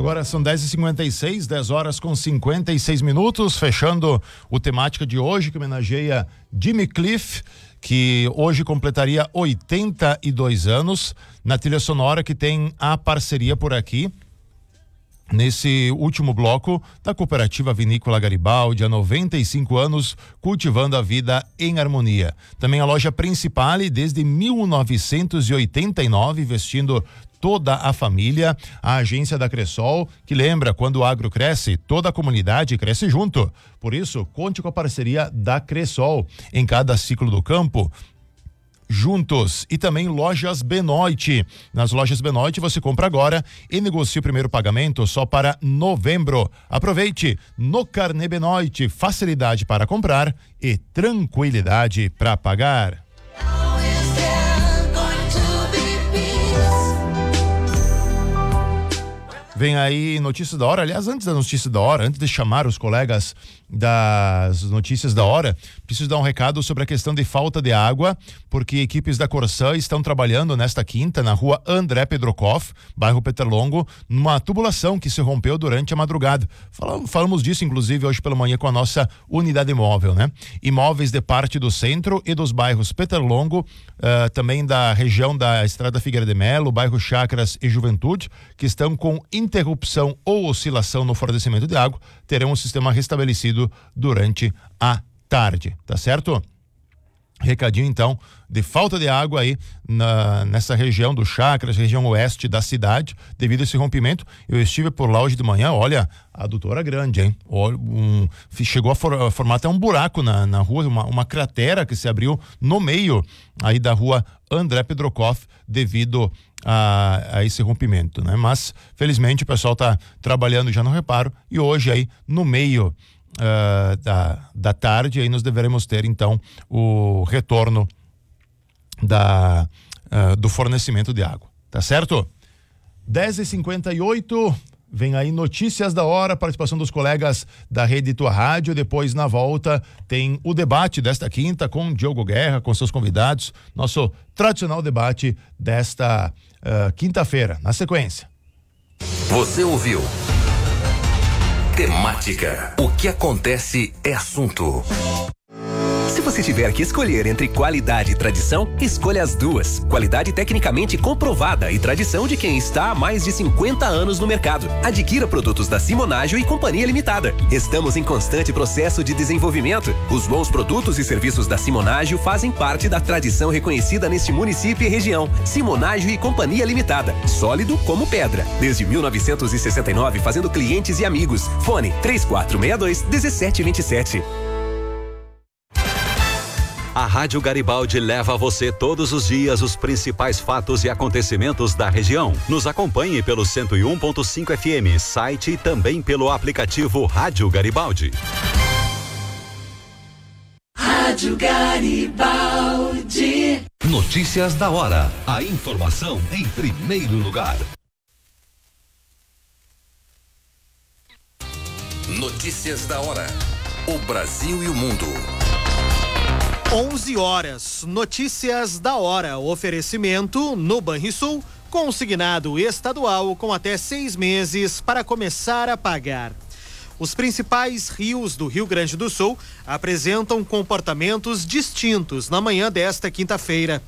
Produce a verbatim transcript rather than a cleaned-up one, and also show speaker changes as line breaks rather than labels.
Agora são dez e cinquenta e seis, dez horas com cinquenta e seis minutos, fechando o temática de hoje, que homenageia Jimmy Cliff, que hoje completaria oitenta e dois anos, na trilha sonora que tem a parceria por aqui, nesse último bloco, da Cooperativa Vinícola Garibaldi, há noventa e cinco anos, cultivando a vida em harmonia. Também a loja Principale, desde mil novecentos e oitenta e nove, vestindo toda a família. A agência da Cressol, que lembra, quando o agro cresce, toda a comunidade cresce junto. Por isso, conte com a parceria da Cressol em cada ciclo do campo, juntos. E também Lojas Benoit. Nas Lojas Benoit você compra agora e negocia o primeiro pagamento só para novembro. Aproveite. No Carnê Benoit, facilidade para comprar e tranquilidade para pagar. Vem aí notícias da hora. Aliás, antes da notícia da hora, antes de chamar os colegas das notícias da hora, preciso dar um recado sobre a questão de falta de água, porque equipes da Corsã estão trabalhando nesta quinta na rua André Pedrokoff, bairro Peterlongo, numa tubulação que se rompeu durante a madrugada. Falamos, falamos disso, inclusive, hoje pela manhã com a nossa unidade móvel, né? Imóveis de parte do centro e dos bairros Peterlongo, uh, também da região da Estrada Figueira de Melo, bairro Chacras e Juventude, que estão com interrupção ou oscilação no fornecimento de água, terão um sistema restabelecido durante a tarde, tá certo? Recadinho então de falta de água aí na, nessa região do Chacras, região oeste da cidade, devido a esse rompimento. Eu estive por lá hoje de manhã, olha, a adutora grande, hein? Um, chegou a, for, a formar até um buraco na, na rua, uma, uma cratera que se abriu no meio aí da rua André Pedrokoff devido a, a esse rompimento, né? Mas felizmente o pessoal tá trabalhando já no reparo e hoje aí no meio Uh, da, da tarde, aí nós deveremos ter então o retorno da, uh, do fornecimento de água, tá certo? dez e cinquenta e oito, vem aí notícias da hora, participação dos colegas da Rede Tua Rádio. Depois, na volta, tem o debate desta quinta com Diogo Guerra, com seus convidados, nosso tradicional debate desta uh, quinta-feira. Na sequência,
você ouviu Temática. O que acontece é assunto. Se você tiver que escolher entre qualidade e tradição, escolha as duas. Qualidade tecnicamente comprovada e tradição de quem está há mais de cinquenta anos no mercado. Adquira produtos da Simonágio e Companhia Limitada. Estamos em constante processo de desenvolvimento. Os bons produtos e serviços da Simonágio fazem parte da tradição reconhecida neste município e região. Simonágio e Companhia Limitada. Sólido como pedra. Desde mil novecentos e sessenta e nove, fazendo clientes e amigos. Fone três quatro seis dois, um sete dois sete.
A Rádio Garibaldi leva a você todos os dias os principais fatos e acontecimentos da região. Nos acompanhe pelo cento e um ponto cinco F M, site e também pelo aplicativo Rádio Garibaldi.
Rádio Garibaldi.
Notícias da hora. A informação em primeiro lugar.
Notícias da hora. O Brasil e o mundo.
onze horas, notícias da hora, oferecimento no Banrisul, consignado estadual com até seis meses para começar a pagar. Os principais rios do Rio Grande do Sul apresentam comportamentos distintos na manhã desta quinta-feira.